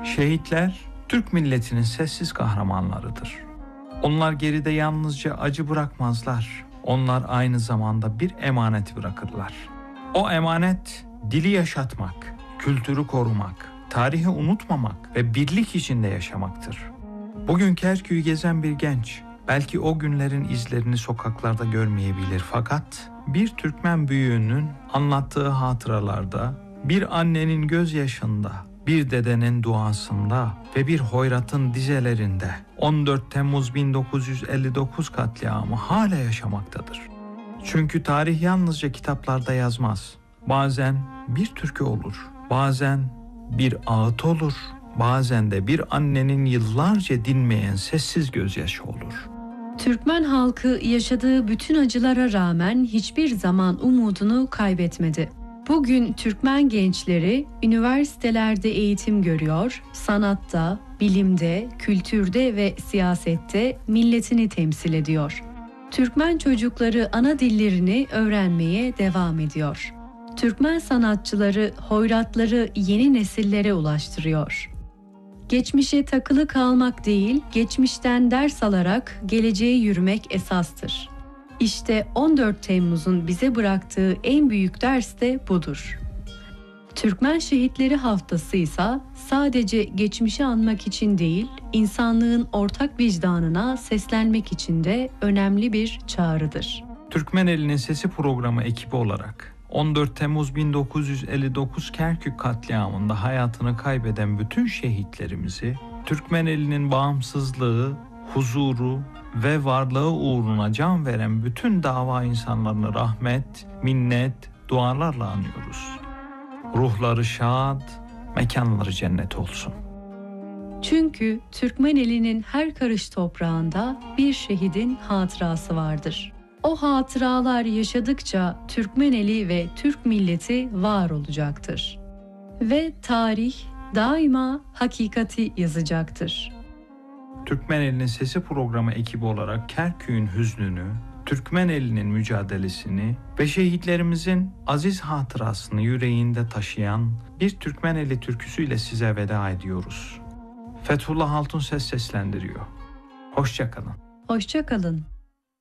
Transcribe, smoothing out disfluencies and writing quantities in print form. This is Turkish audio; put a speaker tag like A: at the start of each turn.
A: Şehitler Türk milletinin sessiz kahramanlarıdır. Onlar geride yalnızca acı bırakmazlar. Onlar aynı zamanda bir emanet bırakırlar. O emanet dili yaşatmak, kültürü korumak, tarihi unutmamak ve birlik içinde yaşamaktır. Bugün Kerkük'ü gezen bir genç belki o günlerin izlerini sokaklarda görmeyebilir, fakat bir Türkmen büyüğünün anlattığı hatıralarda, bir annenin gözyaşında, bir dedenin duasında ve bir hoyratın dizelerinde 14 Temmuz 1959 katliamı hala yaşamaktadır. Çünkü tarih yalnızca kitaplarda yazmaz. Bazen bir türkü olur, bazen bir ağıt olur, bazen de bir annenin yıllarca dinmeyen sessiz gözyaşı olur.
B: Türkmen halkı yaşadığı bütün acılara rağmen hiçbir zaman umudunu kaybetmedi. Bugün Türkmen gençleri üniversitelerde eğitim görüyor, sanatta, bilimde, kültürde ve siyasette milletini temsil ediyor. Türkmen çocukları ana dillerini öğrenmeye devam ediyor. Türkmen sanatçıları hoyratları yeni nesillere ulaştırıyor. Geçmişe takılı kalmak değil, geçmişten ders alarak geleceğe yürümek esastır. İşte 14 Temmuz'un bize bıraktığı en büyük ders de budur. Türkmen Şehitleri Haftası ise sadece geçmişi anmak için değil, insanlığın ortak vicdanına seslenmek için de önemli bir çağrıdır.
A: Türkmeneli'nin Sesi programı ekibi olarak 14 Temmuz 1959 Kerkük katliamında hayatını kaybeden bütün şehitlerimizi, Türkmeneli'nin bağımsızlığı, huzuru ve varlığı uğruna can veren bütün dava insanlarını rahmet, minnet, dualarla anıyoruz. Ruhları şad, mekanları cennet olsun.
B: Çünkü Türkmeneli'nin her karış toprağında bir şehidin hatırası vardır. O hatıralar yaşadıkça Türkmeneli ve Türk milleti var olacaktır. Ve tarih daima hakikati yazacaktır.
A: Türkmeneli'nin Sesi programı ekibi olarak Kerkük'ün hüznünü, Türkmeneli'nin mücadelesini ve şehitlerimizin aziz hatırasını yüreğinde taşıyan bir Türkmeneli türküsüyle size veda ediyoruz. Fethullah Altunses seslendiriyor. Hoşça kalın.
B: Hoşça kalın.